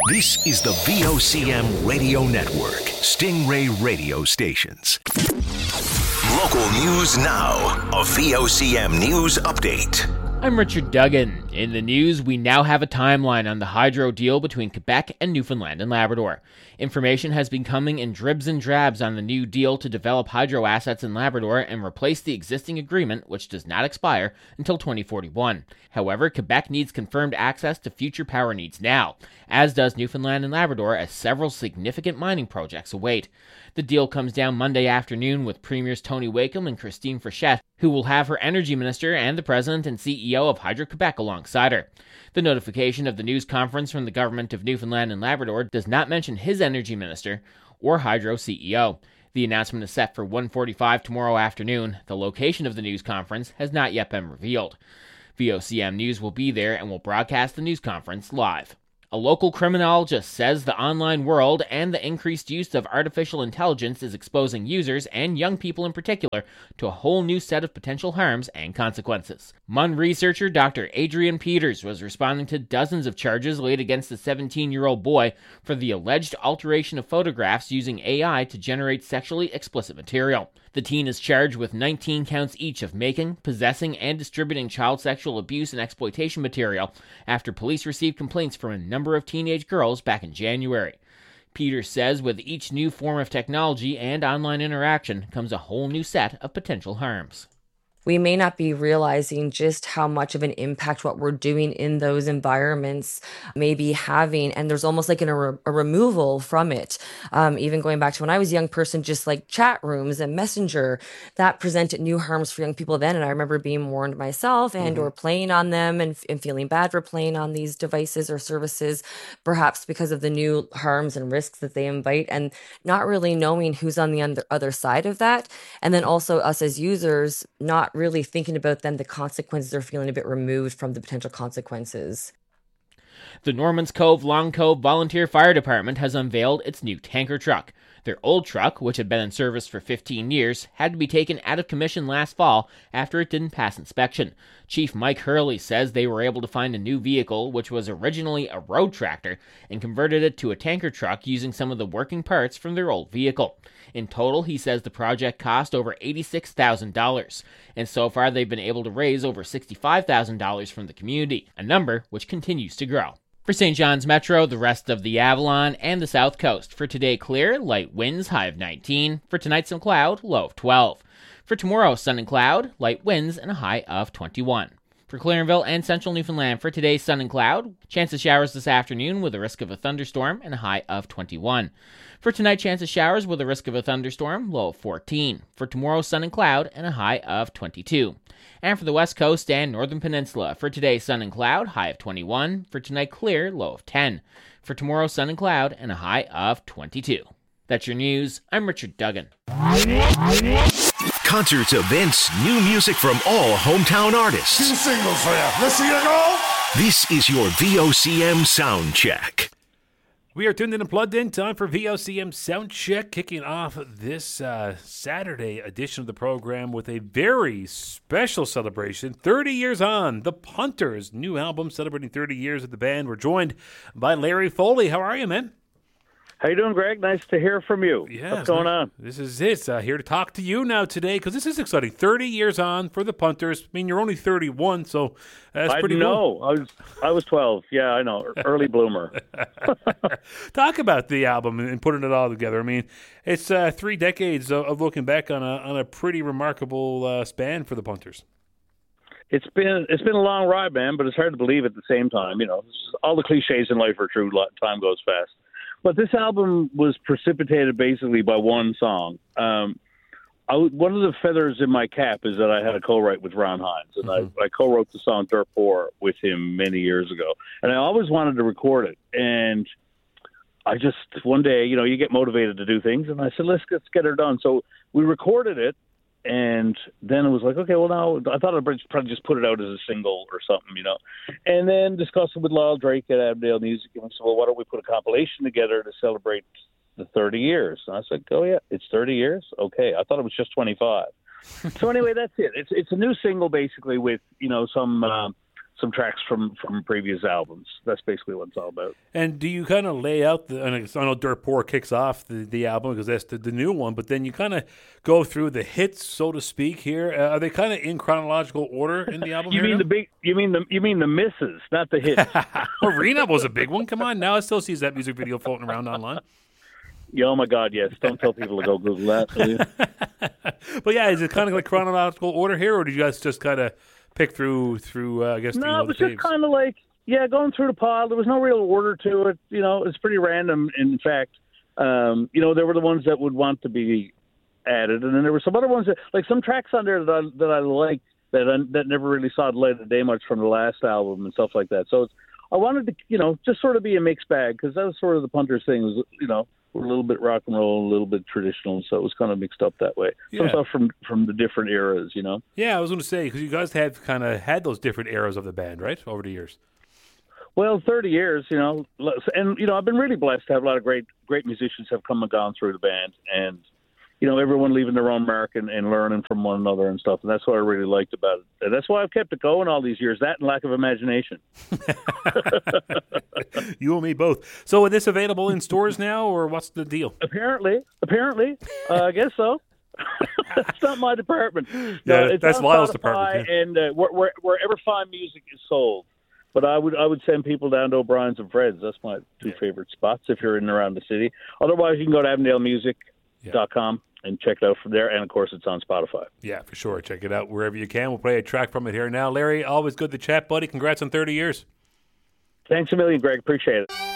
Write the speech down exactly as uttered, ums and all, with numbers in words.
This is the V O C M Radio Network, Stingray Radio Stations. Local news now, a V O C M News Update. I'm Richard Duggan. In the news, we now have a timeline on the hydro deal between Quebec and Newfoundland and Labrador. Information has been coming in dribs and drabs on the new deal to develop hydro assets in Labrador and replace the existing agreement, which does not expire until twenty forty-one. However, Quebec needs confirmed access to future power needs now, as does Newfoundland and Labrador, as several significant mining projects await. The deal comes down Monday afternoon with Premiers Tony Wakeham and Christine Frechette, who will have her energy minister and the president and C E O of Hydro-Quebec alongside her. The notification of the news conference from the government of Newfoundland and Labrador does not mention his energy minister or Hydro C E O. The announcement is set for one forty-five tomorrow afternoon. The location of the news conference has not yet been revealed. V O C M News will be there and will broadcast the news conference live. A local criminologist says the online world and the increased use of artificial intelligence is exposing users, and young people in particular, to a whole new set of potential harms and consequences. M U N researcher Doctor Adrian Peters was responding to dozens of charges laid against the seventeen-year-old boy for the alleged alteration of photographs using A I to generate sexually explicit material. The teen is charged with nineteen counts each of making, possessing, and distributing child sexual abuse and exploitation material after police received complaints from a number of teenage girls back in January. Peters says with each new form of technology and online interaction comes a whole new set of potential harms. We may not be realizing just how much of an impact what we're doing in those environments may be having. And there's almost like an, a, a removal from it. Um, even going back to when I was a young person, just like chat rooms and Messenger, that presented new harms for young people then. And I remember being warned myself and mm-hmm. or playing on them and, and feeling bad for playing on these devices or services, perhaps because of the new harms and risks that they invite, and not really knowing who's on the other side of that. And then also us as users, not really thinking about then the consequences or feeling a bit removed from the potential consequences. The Normans Cove Long Cove Volunteer Fire Department has unveiled its new tanker truck. Their old truck, which had been in service for fifteen years, had to be taken out of commission last fall after it didn't pass inspection. Chief Mike Hurley says they were able to find a new vehicle, which was originally a road tractor, and converted it to a tanker truck using some of the working parts from their old vehicle. In total, he says the project cost over eighty-six thousand dollars, and so far they've been able to raise over sixty-five thousand dollars from the community, a number which continues to grow. For Saint John's Metro, the rest of the Avalon, and the South Coast. For today, clear, light winds, high of nineteen. For tonight, some cloud, low of twelve. For tomorrow, sun and cloud, light winds, and a high of twenty-one. For Clarenville and Central Newfoundland, for today, sun and cloud. Chance of showers this afternoon with a risk of a thunderstorm and a high of twenty-one. For tonight, chance of showers with a risk of a thunderstorm, low of fourteen. For tomorrow, sun and cloud and a high of twenty-two. And for the West Coast and Northern Peninsula, for today, sun and cloud, high of twenty-one. For tonight, clear, low of ten. For tomorrow, sun and cloud and a high of twenty-two. That's your news. I'm Richard Duggan. Concerts, events, new music from all hometown artists. Two singles for you. Let's see you go. This is your V O C M Sound Check. We are tuned in and plugged in. Time for V O C M Sound Check, kicking off this uh, Saturday edition of the program with a very special celebration. thirty years on, The Punters' new album celebrating thirty years of the band. We're joined by Larry Foley. How are you, man? How you doing, Greg? Nice to hear from you. Yeah, What's going on? This is it. Uh, here to talk to you now today, because this is exciting. thirty years on for the Punters. I mean, you're only thirty-one, so that's I pretty know. cool. I was I was twelve. Yeah, I know. Early bloomer. Talk about the album and putting it all together. I mean, it's uh, three decades of, of looking back on a on a pretty remarkable uh, span for the Punters. It's been it's been a long ride, man, but it's hard to believe at the same time. You know, all the cliches in life are true. Time goes fast. But this album was precipitated basically by one song. Um, I, one of the feathers in my cap is that I had a co-write with Ron Hines, and mm-hmm. I, I co-wrote the song Dirt Poor with him many years ago. And I always wanted to record it. And I just, one day, you know, you get motivated to do things, and I said, let's, let's get her done. So we recorded it, and then it was like, okay, well, now I thought I'd probably just put it out as a single or something, you know. And then discussed it with Lyle Drake at Avondale Music, and I said, well, why don't we put a compilation together to celebrate the thirty years? And I said, oh, yeah, it's thirty years? Okay, I thought it was just twenty-five. So anyway, that's it. It's it's a new single, basically, with, you know, some uh, some tracks from, from previous albums. That's basically what it's all about. And do you kind of lay out the? And I know Dirt Poor kicks off the, the album because that's the, the new one. But then you kind of go through the hits, so to speak. Here, uh, are they kind of in chronological order in the album? you here mean now? the big? You mean the? You mean the misses, not the hits? Arena was a big one. Come on, now I still see that music video floating around online. Yeah, oh my God, yes. Don't tell people to go Google that, will you? But yeah, is it kind of like chronological order here, or did you guys just kind of pick through through? Uh, I guess No, you know, it was the just faves? kind of like, yeah, going through the pile. There was no real order to it. You know, it's pretty random. In fact, um, you know, there were the ones that would want to be added, and then there were some other ones that, like some tracks on there that I that I liked that I, that never really saw the light of day much from the last album and stuff like that. So it's, I wanted to, you know, just sort of be a mixed bag because that was sort of the Punters thing. Was, you know, we're a little bit rock and roll, a little bit traditional, so it was kind of mixed up that way. Yeah. Some stuff from from the different eras, you know. Yeah, I was going to say because you guys have kind of had those different eras of the band, right, over the years. Well, thirty years, you know, and you know, I've been really blessed to have a lot of great, great musicians have come and gone through the band, and you know, everyone leaving their own mark and, and learning from one another and stuff, and that's what I really liked about it. And that's why I've kept it going all these years. That and lack of imagination. You and me both. So, is this available in stores now, or what's the deal? Apparently, apparently, uh, I guess so. That's not my department. No, Yeah, it's that's on Lyle's Spotify department, yeah. and uh, where, where, wherever fine music is sold. But I would I would send people down to O'Brien's and Fred's. That's my two favorite spots if you're in and around the city. Otherwise, you can go to avondale music dot com and check it out from there. And, of course, it's on Spotify. Yeah, for sure. Check it out wherever you can. We'll play a track from it here now. Larry, always good to chat, buddy. Congrats on thirty years. Thanks a million, Greg. Appreciate it.